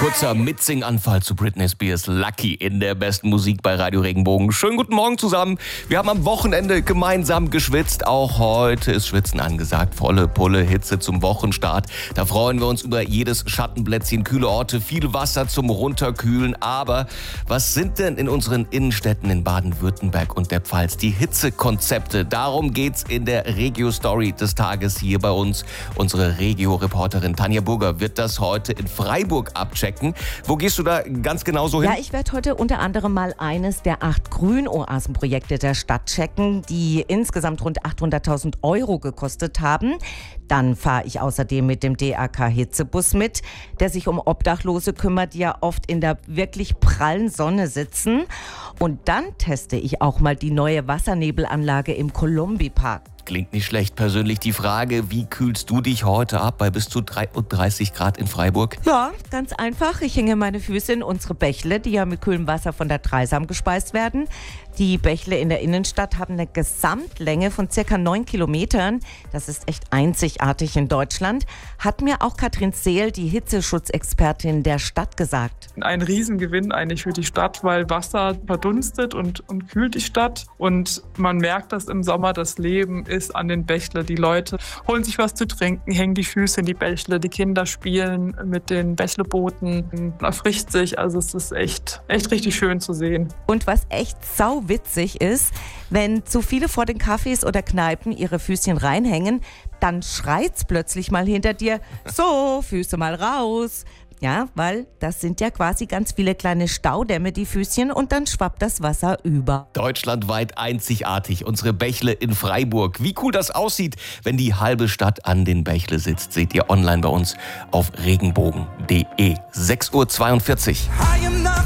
Kurzer Mitsing-Anfall zu Britney Spears Lucky in der besten Musik bei Radio Regenbogen. Schönen guten Morgen zusammen. Wir haben am Wochenende gemeinsam geschwitzt. Auch heute ist Schwitzen angesagt. Volle Pulle, Hitze zum Wochenstart. Da freuen wir uns über jedes Schattenplätzchen, kühle Orte, viel Wasser zum Runterkühlen. Aber was sind denn in unseren Innenstädten in Baden-Württemberg und der Pfalz die Hitzekonzepte? Darum geht's in der Regio-Story des Tages hier bei uns. Unsere Regio-Reporterin Tanja Burger wird das heute in Freiburg abchecken. Wo gehst du da ganz genau so hin? Ja, ich werde heute unter anderem mal eines der 8 Grünoasenprojekte der Stadt checken, die insgesamt rund 800.000 € gekostet haben. Dann fahre ich außerdem mit dem DRK-Hitzebus mit, der sich um Obdachlose kümmert, die ja oft in der wirklich prallen Sonne sitzen. Und dann teste ich auch mal die neue Wassernebelanlage im Kolumbi-Park. Klingt nicht schlecht. Persönlich die Frage, wie kühlst du dich heute ab bei bis zu 33 Grad in Freiburg? Ja, ganz einfach. Ich hänge meine Füße in unsere Bächle, die ja mit kühlem Wasser von der Dreisam gespeist werden. Die Bächle in der Innenstadt haben eine Gesamtlänge von circa 9 Kilometern. Das ist echt einzigartig in Deutschland. Hat mir auch Katrin Seel, die Hitzeschutzexpertin der Stadt, gesagt. Ein Riesengewinn eigentlich für die Stadt, weil Wasser verdunstet und kühlt die Stadt. Und man merkt, dass im Sommer das Leben ist an den Bächle. Die Leute holen sich was zu trinken, hängen die Füße in die Bächle, die Kinder spielen mit den Bächlebooten, erfrischt sich. Also es ist echt richtig schön zu sehen. Und was echt sauwitzig ist, wenn zu viele vor den Cafés oder Kneipen ihre Füßchen reinhängen, dann schreit's plötzlich mal hinter dir, so, Füße mal raus. Ja, weil das sind ja quasi ganz viele kleine Staudämme, die Füßchen, und dann schwappt das Wasser über. Deutschlandweit einzigartig, unsere Bächle in Freiburg. Wie cool das aussieht, wenn die halbe Stadt an den Bächle sitzt, seht ihr online bei uns auf regenbogen.de. 6:42 Uhr.